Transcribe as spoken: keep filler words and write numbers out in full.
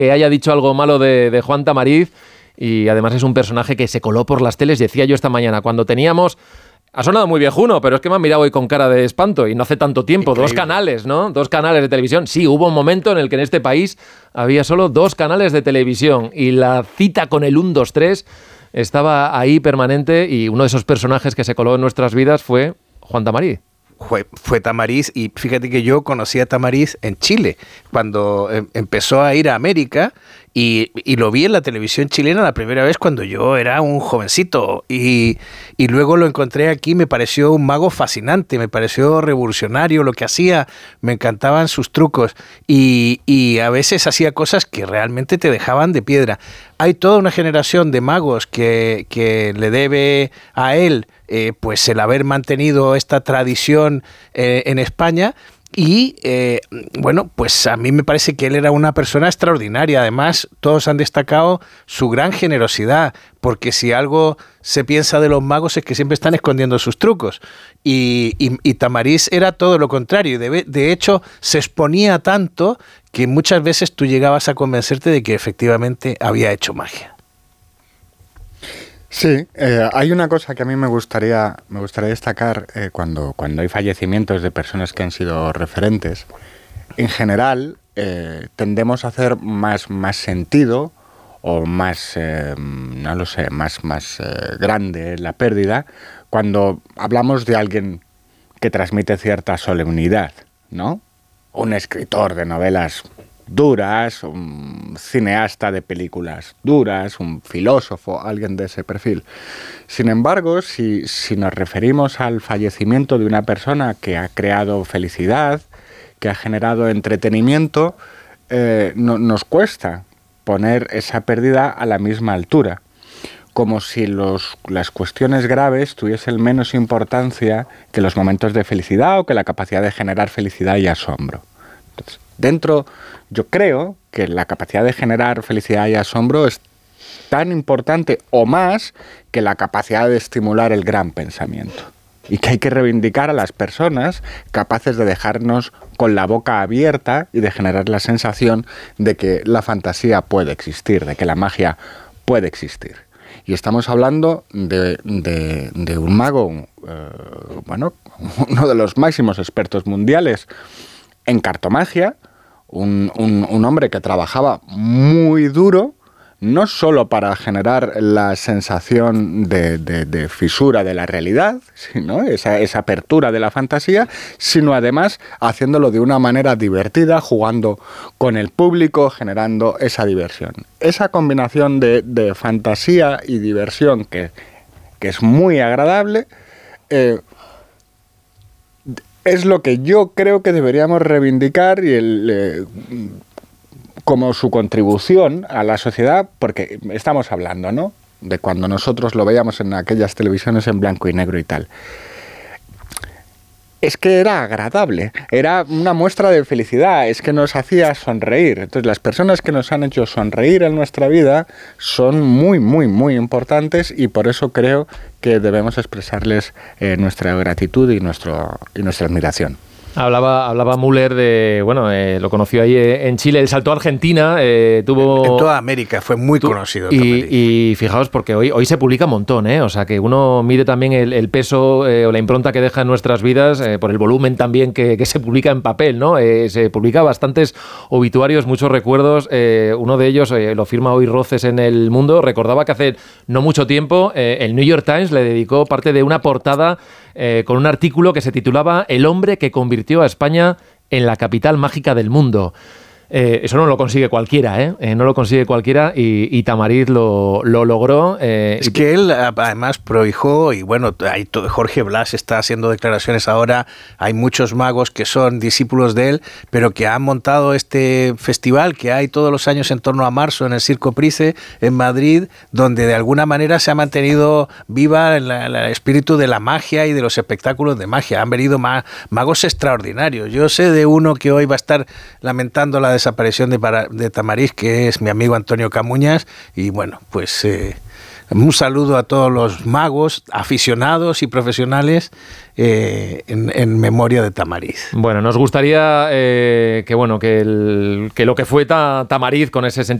que haya dicho algo malo de, de Juan Tamariz, y además es un personaje que se coló por las teles. Decía yo esta mañana, cuando teníamos... Ha sonado muy viejuno, pero es que me han mirado hoy con cara de espanto, y no hace tanto tiempo. Increíble. Dos canales, ¿no? Dos canales de televisión. Sí, hubo un momento en el que en este país había solo dos canales de televisión, y la cita con el uno, dos, tres estaba ahí permanente, y uno de esos personajes que se coló en nuestras vidas fue Juan Tamariz. Fue, fue Tamariz, y fíjate que yo conocí a Tamariz en Chile, cuando eh, empezó a ir a América, y, y lo vi en la televisión chilena la primera vez cuando yo era un jovencito, y, y luego lo encontré aquí. Me pareció un mago fascinante, me pareció revolucionario lo que hacía, me encantaban sus trucos, y, y a veces hacía cosas que realmente te dejaban de piedra. Hay toda una generación de magos que, que le debe a él eh, pues el haber mantenido esta tradición eh, en España. Y eh, bueno, pues a mí me parece que él era una persona extraordinaria. Además, todos han destacado su gran generosidad, porque si algo se piensa de los magos es que siempre están escondiendo sus trucos. Y, y, y Tamariz era todo lo contrario. De, de hecho, se exponía tanto que muchas veces tú llegabas a convencerte de que efectivamente había hecho magia. Sí, eh, hay una cosa que a mí me gustaría, me gustaría destacar eh, cuando, cuando hay fallecimientos de personas que han sido referentes. En general, eh, tendemos a hacer más, más sentido o más, eh, no lo sé, más, más eh, grande la pérdida cuando hablamos de alguien que transmite cierta solemnidad, ¿no? Un escritor de novelas duras, un cineasta de películas duras, un filósofo, alguien de ese perfil. Sin embargo, si, si nos referimos al fallecimiento de una persona que ha creado felicidad, que ha generado entretenimiento, eh, no, nos cuesta poner esa pérdida a la misma altura, como si los, las cuestiones graves tuviesen menos importancia que los momentos de felicidad o que la capacidad de generar felicidad y asombro. Entonces, dentro, yo creo que la capacidad de generar felicidad y asombro es tan importante o más que la capacidad de estimular el gran pensamiento. Y que hay que reivindicar a las personas capaces de dejarnos con la boca abierta y de generar la sensación de que la fantasía puede existir, de que la magia puede existir. Y estamos hablando de, de, de un mago, eh, bueno, uno de los máximos expertos mundiales en cartomagia, un, un, un hombre que trabajaba muy duro, no solo para generar la sensación de, de, de fisura de la realidad, sino esa, esa apertura de la fantasía, sino además haciéndolo de una manera divertida, jugando con el público, generando esa diversión. Esa combinación de, de fantasía y diversión que, que es muy agradable, eh, es lo que yo creo que deberíamos reivindicar y el... Eh, como su contribución a la sociedad, porque estamos hablando, ¿no?, de cuando nosotros lo veíamos en aquellas televisiones en blanco y negro y tal. Es que era agradable, era una muestra de felicidad, es que nos hacía sonreír. Entonces, las personas que nos han hecho sonreír en nuestra vida son muy, muy, muy importantes, y por eso creo que debemos expresarles eh, nuestra gratitud y, nuestro, y nuestra admiración. Hablaba, hablaba Müller de, bueno, eh, lo conoció ahí en Chile, él saltó a Argentina, eh, tuvo... En, en toda América fue muy tu, conocido. Y, y fijaos, porque hoy, hoy se publica un montón, ¿eh? O sea, que uno mide también el, el peso eh, o la impronta que deja en nuestras vidas eh, por el volumen también que, que se publica en papel, ¿no? Eh, se publica bastantes obituarios, muchos recuerdos, eh, uno de ellos eh, lo firma hoy Roces en El Mundo. Recordaba que hace no mucho tiempo eh, el New York Times le dedicó parte de una portada eh, con un artículo que se titulaba El hombre que convirtió a España en la capital mágica del mundo. Eh, eso no lo consigue cualquiera, ¿eh? Eh, no lo consigue cualquiera, y, y Tamariz lo, lo logró. Eh, es que él además prohijó, y bueno, hay todo, Jorge Blas está haciendo declaraciones ahora, hay muchos magos que son discípulos de él, pero que han montado este festival que hay todos los años en torno a marzo en el Circo Price en Madrid, donde de alguna manera se ha mantenido viva el, el espíritu de la magia y de los espectáculos de magia. Han venido ma, magos extraordinarios. Yo sé de uno que hoy va a estar lamentando la desaparición de, para, de Tamariz, que es mi amigo Antonio Camuñas, y bueno, pues eh, Un saludo a todos los magos, aficionados y profesionales eh, en, en memoria de Tamariz. Bueno, nos gustaría eh, que bueno que, el, que lo que fue ta, Tamariz con ese sentimiento